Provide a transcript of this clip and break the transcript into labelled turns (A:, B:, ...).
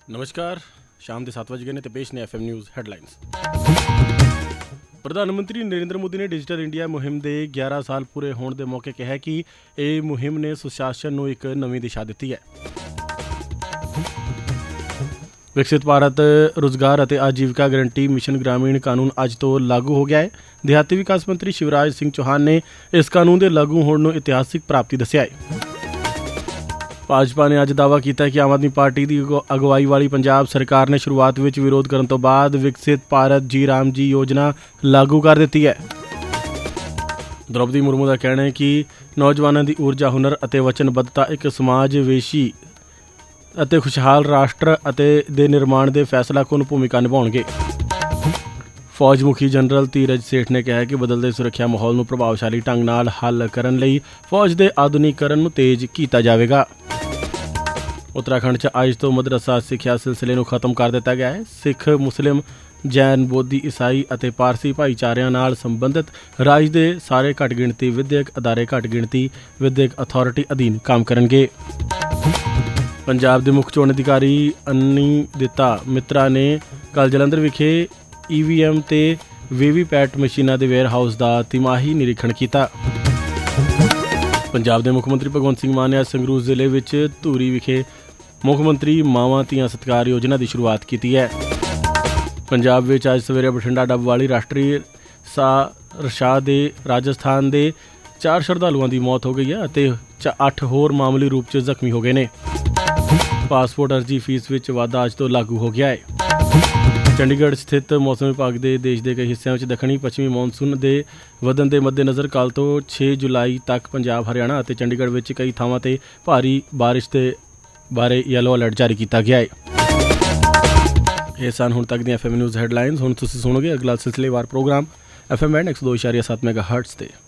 A: नमस्कार, शाम के 7 वज गए ने ते पेश ने FM न्यूज़ हैडलाइनस। प्रधानमंत्री नरेंद्र मोदी ने डिजिटल इंडिया मुहिम के 11 साल पूरे होने के मौके कहा कि यह मुहिम ने सुशासन को एक नवी दिशा दी है। विकसित भारत रोजगार और आजीविका गारंटी मिशन ग्रामीण कानून अज तो लागू हो गया है। देहाती विकास मंत्री शिवराज सिंह चौहान ने इस कानून के लागू होने को इतिहासिक प्राप्ति दस्या है। भाजपा ने अज दावा किया कि आम आदमी पार्टी की अगवाई वाली पंजाब सरकार ने शुरुआत में विरोध करने तो बाद विकसित भारत जी राम जी योजना लागू कर दी है। द्रौपदी मुर्मू का कहना है कि नौजवानों की ऊर्जा हुनर और वचनबद्धता एक समाज वेशी ਅਤੇ खुशहाल राष्ट्र ਦੇ निर्माण के फैसलाकुन भूमिका निभाउणगे। फौज मुखी जनरल धीरज सेठ ने कहा कि बदलते सुरक्षा माहौल ਨੂੰ प्रभावशाली ढंग ਨਾਲ हल ਕਰਨ ਲਈ फौज के आधुनिकीकरण ਨੂੰ तेज किया जाएगा। उत्तराखंड च अज तो मदरसा सिक्ख्या सिलसिले ਨੂੰ खत्म कर दिता गया है। सिख मुस्लिम जैन बोधी ईसाई और पारसी भाईचारिਆਂ ਨਾਲ संबंधित राज के सारे घट गिणती विद्यक अदारे घट गिणती विद्यक अथॉरिटी अधीन काम करेंगे। पंजाब के मुख्य चोण अधिकारी अनिदिता मित्रा ने कल जलंधर विखे EVM ते VVPAT मशीनों के वेयर हाउस का तिमाही निरीक्षण किया। पंजाब के मुख्यमंत्री भगवंत सिंह मान ने आज संगरूर जिले में धूरी विखे मुख्यमंत्री मावां धीआं सत्कार योजना की शुरुआत की है। पंजाब में अज सवेरे बठिंडा डब वाली राष्ट्रीय शाह के राजस्थान के 4 श्रद्धालुओं की मौत हो गई है और 8 होर मामूली रूप से जख्मी हो गए हैं। पासपोर्ट अर्जी फीस में वाधा अज तो लागू हो गया है। चंडीगढ़ स्थित मौसम विभाग के देश के कई हिस्सों में दक्षिणी पश्चिमी मॉनसून के वधन के मद्देनज़र कल तो 6 जुलाई तक पंजाब हरियाणा और चंडीगढ़ में कई थावां ते भारी बारिश के बारे येलो अलर्ट जारी किया गया है। ये सन हुण तक दी FM न्यूज़ हैडलाइनस। हुण तुसीं सुणोगे अगला सिलसिलेवार प्रोग्राम FM बैंड 102.7 मेगाहर्ट्ज़ ते।